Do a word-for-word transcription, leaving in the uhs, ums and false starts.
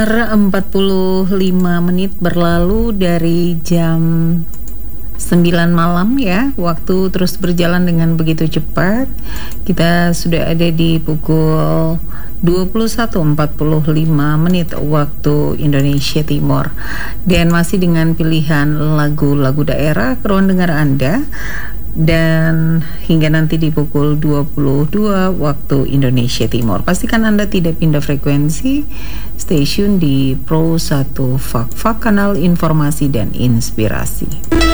empat puluh lima menit berlalu dari jam sembilan malam ya. Waktu terus berjalan dengan begitu cepat. Kita sudah ada di pukul dua puluh satu empat puluh lima menit waktu Indonesia Timur. Dan masih dengan pilihan lagu-lagu daerah ke ruang dengar Anda. Dan hingga nanti di pukul dua puluh dua waktu Indonesia Timur. Pastikan Anda tidak pindah frekuensi. Stasiun di Pro satu Fak Fak, kanal informasi dan inspirasi.